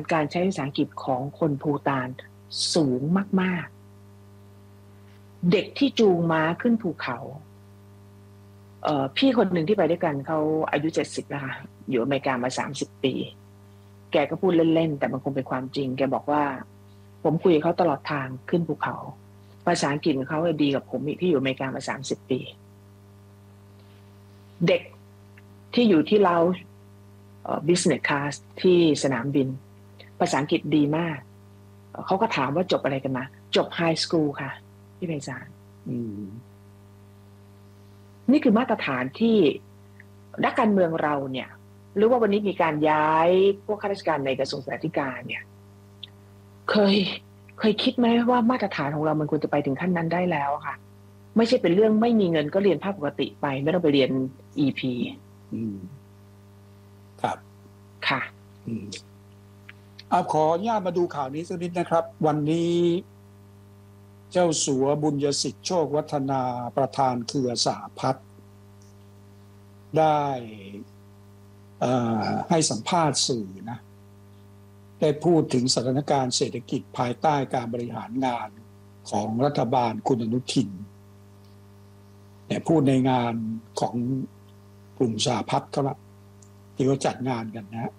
การใช้ภาษาอังกฤษของคนภูฏานสูงมากๆเด็กที่จูงม้าขึ้นภูเขาพี่คนหนึ่งที่ไปด้วยกันเขาอายุ70แล้วค่ะอยู่อเมริกามา30 ปีแกก็พูดเล่นๆแต่มันคงเป็นความจริงแกบอกว่าผมคุยกับเขาตลอดทางขึ้นภูเขาภาษาอังกฤษของเขาดีกับผมอีกที่อยู่อเมริกามา30 ปีเด็กที่อยู่ที่เราbusiness class ที่สนามบินภาษาอังกฤษดีมากเขาก็ถามว่าจบอะไรกันมาจบไฮสคูลค่ะพี่ไพศาลนี่คือมาตรฐานที่นักการเมืองเราเนี่ยหรือว่าวันนี้มีการย้ายพวกข้าราชการในกระทรวงศึกษาธิการเนี่ยเคยคิดไหมว่ามาตรฐานของเรามันควรจะไปถึงขั้นนั้นได้แล้วค่ะไม่ใช่เป็นเรื่องไม่มีเงินก็เรียนภาคปกติไปไม่ต้องไปเรียน EP ครับค่ะขออนุญาตมาดูข่าวนี้สักนิดนะครับวันนี้เจ้าสัวบุญยสิทธิ์โชควัฒนาประธานเครือสหพัฒน์ได้ให้สัมภาษณ์สื่อนะได้พูดถึงสถานการณ์เศรษฐกิจภายใต้การบริหารงานของรัฐบาลคุณอนุทินพูดในงานของกลุ่มสหพัฒน์เขาละที่เขาจัดงานกันนะ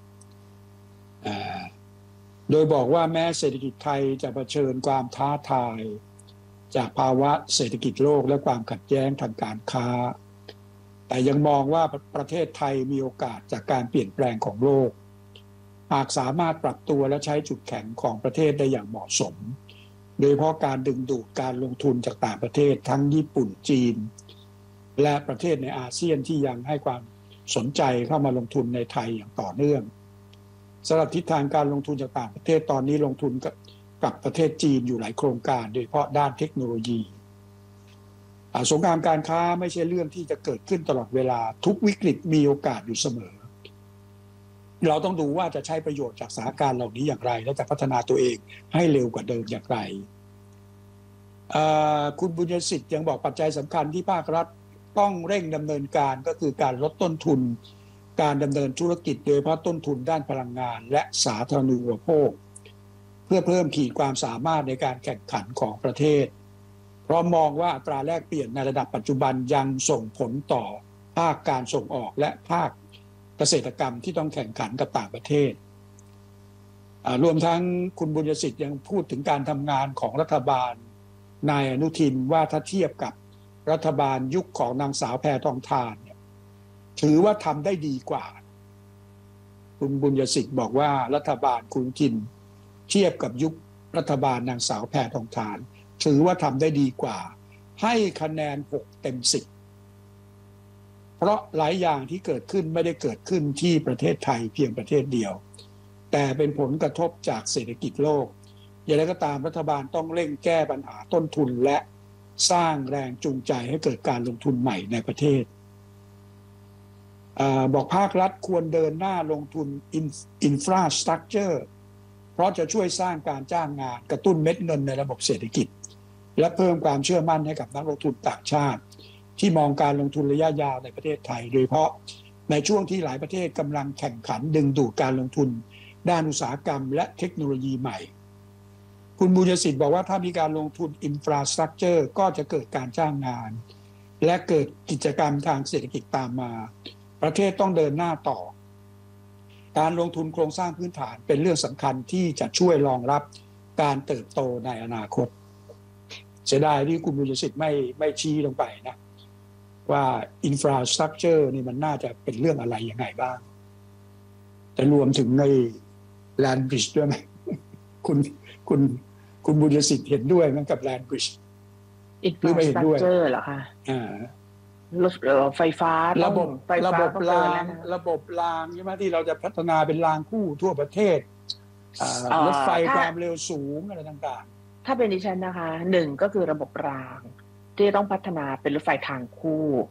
โดยบอกว่าแม้เศรษฐกิจไทยจะเผชิญความท้าทายจากภาวะเศรษฐกิจโลกและความขัดแย้งทางการค้าแต่ยังมองว่าประเทศไทยมีโอกาสจากการเปลี่ยนแปลงของโลกหากสามารถปรับตัวและใช้จุดแข็งของประเทศได้อย่างเหมาะสมโดยเฉพาะการดึงดูดการลงทุนจากต่างประเทศทั้งญี่ปุ่นจีนและประเทศในอาเซียนที่ยังให้ความสนใจเข้ามาลงทุนในไทยอย่างต่อเนื่องสำหรับทิศทางการลงทุนจากต่างประเทศตอนนี้ลงทุนกับประเทศจีนอยู่หลายโครงการโดยเฉพาะด้านเทคโนโลยีสงครามการค้าไม่ใช่เรื่องที่จะเกิดขึ้นตลอดเวลาทุกวิกฤตมีโอกาสอยู่เสมอเราต้องดูว่าจะใช้ประโยชน์จากสถานการณ์เหล่านี้อย่างไรและจะพัฒนาตัวเองให้เร็วกว่าเดิมอย่างไรคุณบุญยสิทธิ์ยังบอกปัจจัยสำคัญที่ภาครัฐต้องเร่งดำเนินการก็คือการลดต้นทุนการดำเนินธุรกิจโดยเฉพาะต้นทุนด้านพลังงานและสาธารณูปโภคเพื่อเพิ่มขีดความสามารถในการแข่งขันของประเทศเพราะมองว่าอัตราแลกเปลี่ยนในระดับปัจจุบันยังส่งผลต่อภาคการส่งออกและภาคเกษตรกรรมที่ต้องแข่งขันกับต่างประเทศรวมทั้งคุณบุญยสิทธิ์ยังพูดถึงการทำงานของรัฐบาลนายอนุทินว่าถ้าเทียบกับรัฐบาลยุคของนางสาวแพทองธารเนี่ยถือว่าทำได้ดีกว่าคุณบุญยสิทธิ์บอกว่ารัฐบาลคุณอนุทินเทียบกับยุครัฐบาลนางสาวแพทองธารถือว่าทำได้ดีกว่าให้คะแนน6 เต็ม 10เพราะหลายอย่างที่เกิดขึ้นไม่ได้เกิดขึ้นที่ประเทศไทยเพียงประเทศเดียวแต่เป็นผลกระทบจากเศรษฐกิจโลกอย่างไรก็ตามรัฐบาลต้องเร่งแก้ปัญหาต้นทุนและสร้างแรงจูงใจให้เกิดการลงทุนใหม่ในประเทศบอกภาครัฐควรเดินหน้าลงทุนอินฟราสตรัคเจอร์เพราะจะช่วยสร้างการจ้างงานกระตุ้นเม็ดเงินในระบบเศรษฐกิจและเพิ่มความเชื่อมั่นให้กับนักลงทุนต่างชาติที่มองการลงทุนระยะยาวในประเทศไทยโดยเฉพาะในช่วงที่หลายประเทศกำลังแข่งขันดึงดูดการลงทุนด้านอุตสาหกรรมและเทคโนโลยีใหม่คุณบุญยสิทธิ์บอกว่าถ้ามีการลงทุนอินฟราสตรัคเจอร์ก็จะเกิดการจ้างงานและเกิดกิจกรรมทางเศรษฐกิจตามมาประเทศต้องเดินหน้าต่อการลงทุนโครงสร้างพื้นฐานเป็นเรื่องสำคัญที่จะช่วยรองรับการเติบโตในอนาคตเสียดายที่คุณบุญยสิทธิ์ไม่ชี้ลงไปนะว่าอินฟราสตรัคเจอร์นี่มันน่าจะเป็นเรื่องอะไรยังไงบ้างจะรวมถึงในแลนด์บริดจ์ด้วยไหมคุณบุญยสิทธิ์เห็นด้วยมั้ยกับแลนด์บริดจ์หรือไม่เห็นด้วยเหรอคะรถไฟฟ้าระบบรางใช่ไหมที่เราจะพัฒนาเป็นรางคู่ทั่วประเทศรถไฟความเร็วสูงอะไรต่างๆถ้าเป็นดิฉันนะคะ1ก็คือระบบรางที่ต้องพัฒนาเป็นรถไฟทางคู่